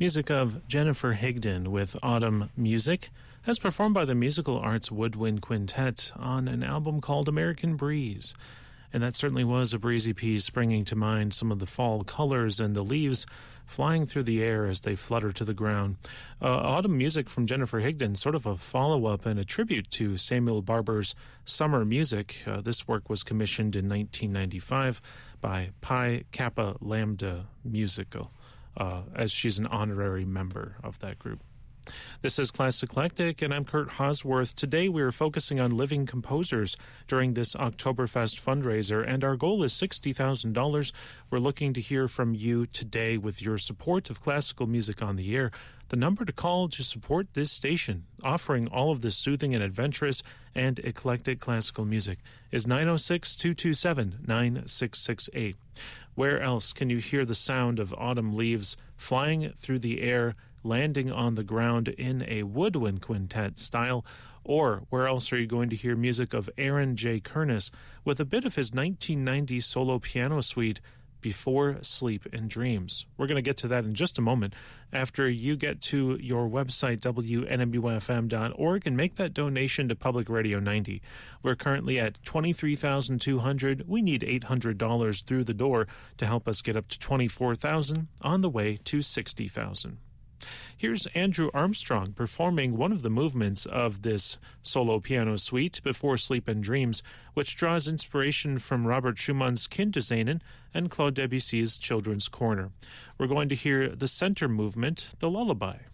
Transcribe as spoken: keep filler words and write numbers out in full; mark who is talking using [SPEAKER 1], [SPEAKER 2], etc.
[SPEAKER 1] Music of Jennifer Higdon with Autumn Music, as performed by the Musical Arts Woodwind Quintet on an album called American Breeze. And that certainly was a breezy piece, bringing to mind some of the fall colors and the leaves flying through the air as they flutter to the ground. Uh, Autumn Music from Jennifer Higdon, sort of a follow-up and a tribute to Samuel Barber's Summer Music. Uh, this work was commissioned in nineteen ninety-five by Pi Kappa Lambda Musical, uh, as she's an honorary member of that group. This is Classic Eclectic, and I'm Kurt Hosworth. Today we are focusing on living composers during this Oktoberfest fundraiser, and our goal is sixty thousand dollars. We're looking to hear from you today with your support of classical music on the air. The number to call to support this station, offering all of this soothing and adventurous and eclectic classical music, is nine oh six, two two seven, nine six six eight. Where else can you hear the sound of autumn leaves flying through the air, landing on the ground in a woodwind quintet style? Or where else are you going to hear music of Aaron J. Kernis with a bit of his nineteen ninety solo piano suite, Before Sleep and Dreams? We're going to get to that in just a moment after you get to your website, W N M U F M dot org, and make that donation to Public Radio ninety. We're currently at twenty-three thousand two hundred dollars. We need eight hundred dollars through the door to help us get up to twenty-four thousand dollars, on the way to sixty thousand dollars. Here's Andrew Armstrong performing one of the movements of this solo piano suite, Before Sleep and Dreams, which draws inspiration from Robert Schumann's Kinderscenen and Claude Debussy's Children's Corner. We're going to hear the center movement, the lullaby.